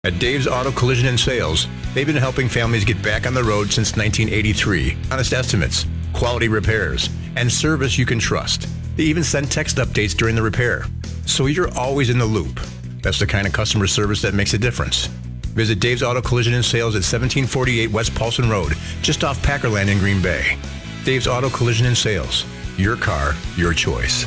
At Dave's Auto Collision and Sales, they've been helping families get back on the road since 1983. Honest estimates, quality repairs, and service you can trust. They even send text updates during the repair, so you're always in the loop. That's the kind of customer service that makes a difference. Visit Dave's Auto Collision and Sales at 1748 West Paulson Road, just off Packerland in Green Bay. Dave's Auto Collision and Sales. Your car, your choice.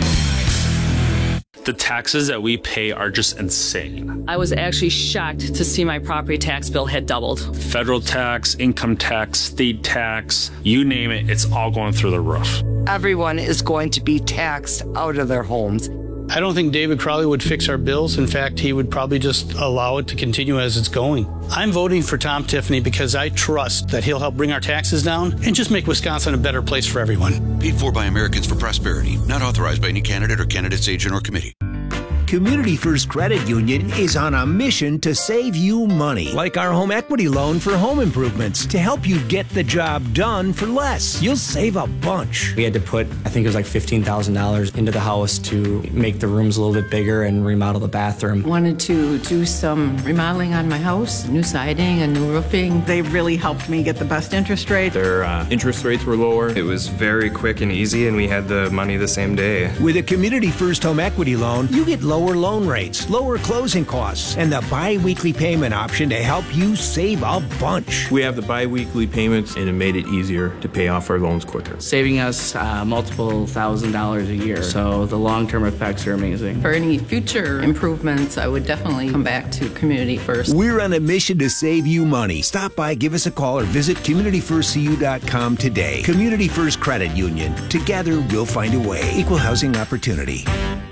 The taxes that we pay are just insane. I was actually shocked to see my property tax bill had doubled. Federal tax, income tax, state tax, you name it, it's all going through the roof. Everyone is going to be taxed out of their homes. I don't think David Crowley would fix our bills. In fact, he would probably just allow it to continue as it's going. I'm voting for Tom Tiffany because I trust that he'll help bring our taxes down and just make Wisconsin a better place for everyone. Paid for by Americans for Prosperity. Not authorized by any candidate or candidate's agent or committee. Community First Credit Union is on a mission to save you money, like our home equity loan for home improvements, to help you get the job done for less. You'll save a bunch. We had to put, I think it was like $15,000 into the house to make the rooms a little bit bigger and remodel the bathroom. Wanted to do some remodeling on my house, new siding and new roofing. They really helped me get the best interest rate. Their interest rates were lower. It was very quick and easy, and we had the money the same day. With a Community First home equity loan, you get lower loan rates, lower closing costs, and the bi-weekly payment option to help you save a bunch. We have the bi-weekly payments, and it made it easier to pay off our loans quicker. Saving us multiple $1,000s a year, so the long-term effects are amazing. For any future improvements, I would definitely come back to Community First. We're on a mission to save you money. Stop by, give us a call, or visit CommunityFirstCU.com today. Community First Credit Union. Together, we'll find a way. Equal housing opportunity.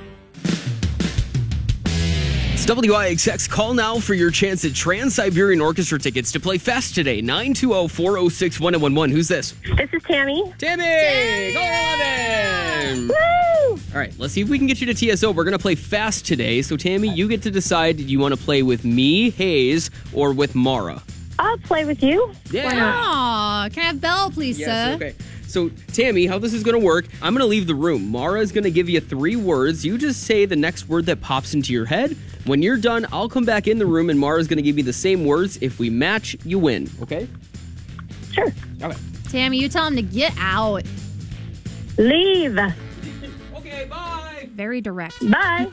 It's WIXX. Call now for your chance at Trans-Siberian Orchestra tickets to play Fest today. 920-406-1011. Who's this? This is Tammy. Tammy! Go on! Woo! All right, let's see if we can get you to TSO. We're going to play Fast today. So, Tammy, you get to decide, do you want to play with me, Hayes, or with Mara? I'll play with you. Yeah. Aw, can I have Belle, please, Yes, sir? okay. So, Tammy, how this is going to work, I'm going to leave the room. Mara is going to give you 3 words. You just say the next word that pops into your head. When you're done, I'll come back in the room, and Mara's going to give you the same words. If we match, you win, okay? Sure. Okay. Tammy, you tell him to get out. Leave. Okay, bye. Very direct. Bye.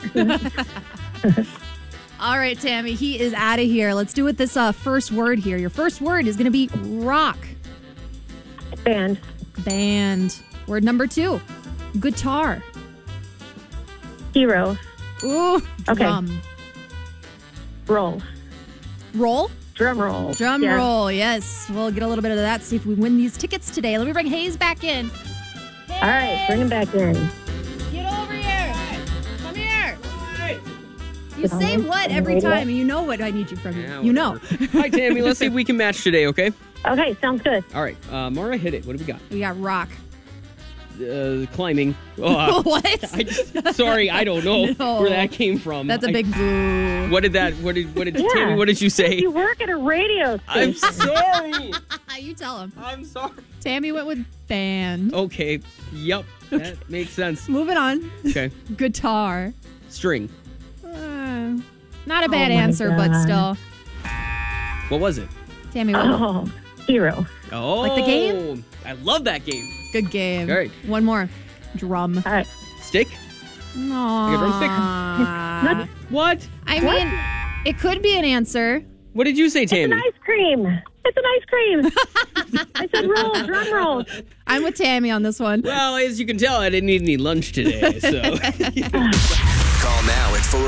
All right, Tammy, he is out of here. Let's do it this first word here. Your first word is going to be rock. Band. Band. Word number 2, guitar. Hero. Ooh, drum. Okay. Roll. Roll? Drum roll. Drum roll, yes. We'll get a little bit of that, see if we win these tickets today. Let me bring Hayes back in. All right, bring him back in. Get over here. Come here. You say what every time, and you know what I need you from you. Yeah, you know. Hi, Tammy. Let's see if we can match today, okay? Okay, sounds good. All right. Mara, hit it. What do we got? We got rock. Climbing. Oh, What? Sorry, I don't know No. where that came from. That's a big boo. What did Tammy, what did you say? You work at a radio station. I'm sorry. You tell him. I'm sorry. Tammy went with band. Okay. Yep. That makes sense. Moving on. Okay. Guitar. String. Not a bad answer, but still. What was it? Tammy, what? Oh, hero. Oh. Like the game? I love that game. Good game. All right. One more. Drum. All right. Stick? Aww. Like a drumstick? What? I mean, it could be an answer. What did you say, Tammy? It's an ice cream. It's an ice cream. I said roll, drum roll. I'm with Tammy on this one. Well, as you can tell, I didn't eat any lunch today, so. Call now at